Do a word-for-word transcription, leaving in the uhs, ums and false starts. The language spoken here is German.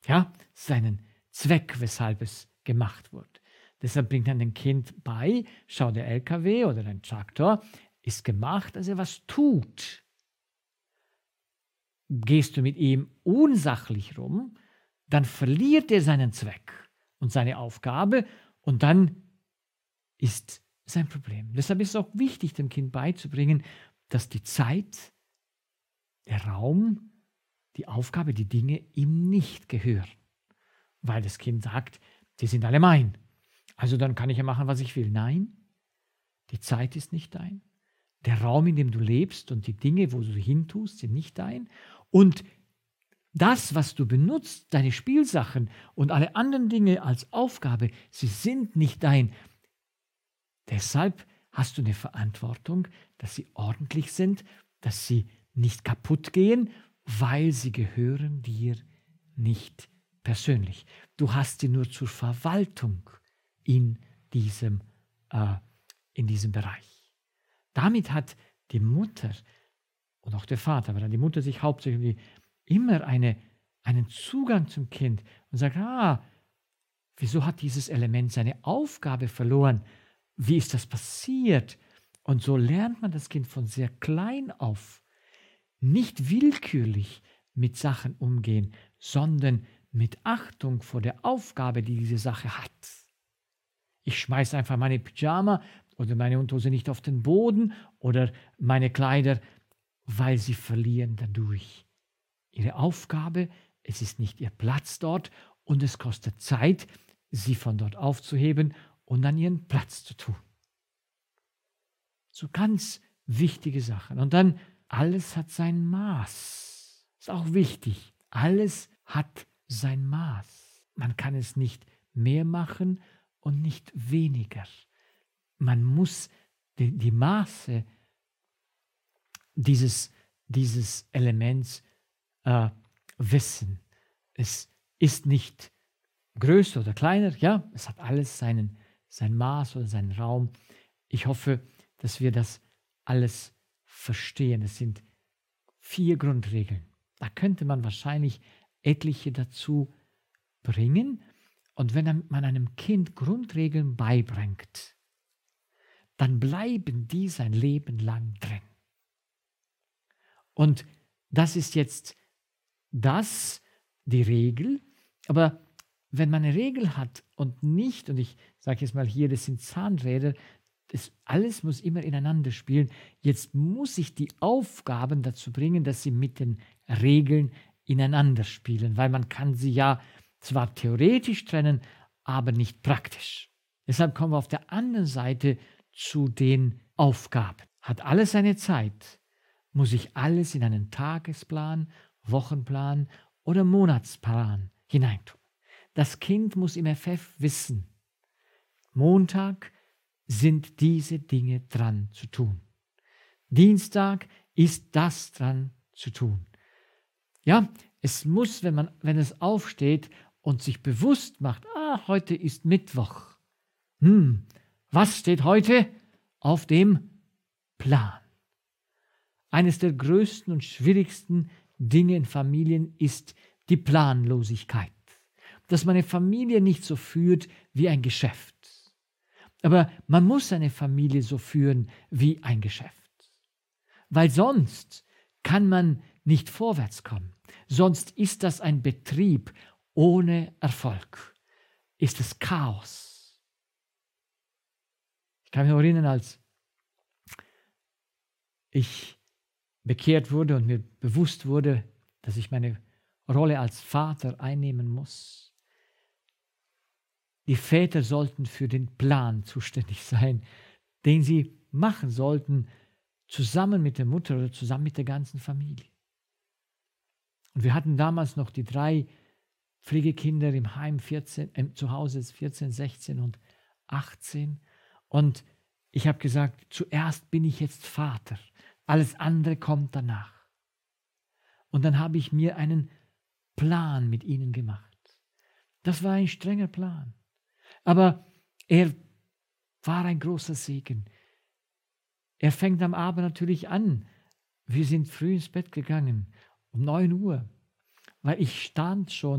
Ja, seinen Zweck, weshalb es gemacht wurde. Deshalb bringt man dem Kind bei, schau, der L K W oder ein Traktor ist gemacht, dass er was tut. Gehst du mit ihm unsachlich rum, dann verliert er seinen Zweck und seine Aufgabe und dann ist sein Problem. Deshalb ist es auch wichtig, dem Kind beizubringen, dass die Zeit, der Raum, die Aufgabe, die Dinge ihm nicht gehören. Weil das Kind sagt, die sind alle mein. Also dann kann ich ja machen, was ich will. Nein, die Zeit ist nicht dein. Der Raum, in dem du lebst und die Dinge, wo du hintust, sind nicht dein. Und das, was du benutzt, deine Spielsachen und alle anderen Dinge als Aufgabe, sie sind nicht dein. Deshalb hast du eine Verantwortung, dass sie ordentlich sind, dass sie nicht kaputt gehen, weil sie gehören dir nicht persönlich. Du hast sie nur zur Verwaltung in diesem, äh, in diesem Bereich. Damit hat die Mutter und auch der Vater, aber dann die Mutter sich hauptsächlich immer eine, einen Zugang zum Kind und sagt, ah, wieso hat dieses Element seine Aufgabe verloren? Wie ist das passiert? Und so lernt man das Kind von sehr klein auf, nicht willkürlich mit Sachen umgehen, sondern mit Achtung vor der Aufgabe, die diese Sache hat. Ich schmeiße einfach meine Pyjama oder meine Unterhose nicht auf den Boden oder meine Kleider, weil sie verlieren dadurch ihre Aufgabe. Es ist nicht ihr Platz dort und es kostet Zeit, sie von dort aufzuheben und an ihren Platz zu tun. So ganz wichtige Sachen. Und dann, alles hat sein Maß. Ist auch wichtig. Alles hat sein Maß. Man kann es nicht mehr machen und nicht weniger. Man muss die, die Maße dieses, dieses Elements äh, wissen. Es ist nicht größer oder kleiner, ja, es hat alles seinen, sein Maß oder seinen Raum. Ich hoffe, dass wir das alles verstehen. Es sind vier Grundregeln. Da könnte man wahrscheinlich etliche dazu bringen. Und wenn man einem Kind Grundregeln beibringt, dann bleiben die sein Leben lang drin. Und das ist jetzt das, die Regel. Aber wenn man eine Regel hat und nicht, und ich sage jetzt mal hier, das sind Zahnräder, das alles muss immer ineinander spielen. Jetzt muss ich die Aufgaben dazu bringen, dass sie mit den Regeln ineinander spielen, weil man kann sie ja zwar theoretisch trennen, aber nicht praktisch. Deshalb kommen wir auf der anderen Seite zu den Aufgaben. Hat alles seine Zeit? Muss ich alles in einen Tagesplan, Wochenplan oder Monatsplan hineintun? Das Kind muss im F F wissen, Montag sind diese Dinge dran zu tun. Dienstag ist das dran zu tun. Ja, es muss, wenn man, wenn es aufsteht und sich bewusst macht, ah, heute ist Mittwoch. Hm, was steht heute auf dem Plan? Eines der größten und schwierigsten Dinge in Familien ist die Planlosigkeit. Dass man eine Familie nicht so führt wie ein Geschäft. Aber man muss eine Familie so führen wie ein Geschäft. Weil sonst kann man nicht vorwärts kommen. Sonst ist das ein Betrieb ohne Erfolg. Ist es Chaos. Ich kann mich noch erinnern, als ich bekehrt wurde und mir bewusst wurde, dass ich meine Rolle als Vater einnehmen muss. Die Väter sollten für den Plan zuständig sein, den sie machen sollten, zusammen mit der Mutter oder zusammen mit der ganzen Familie. Und wir hatten damals noch die drei Pflegekinder im Heim, vierzehn, äh, zu Hause vierzehn, sechzehn und achtzehn. Und ich habe gesagt, zuerst bin ich jetzt Vater, alles andere kommt danach. Und dann habe ich mir einen Plan mit ihnen gemacht. Das war ein strenger Plan. Aber er war ein großer Segen. Er fängt am Abend natürlich an. Wir sind früh ins Bett gegangen, um neun Uhr, weil ich stand schon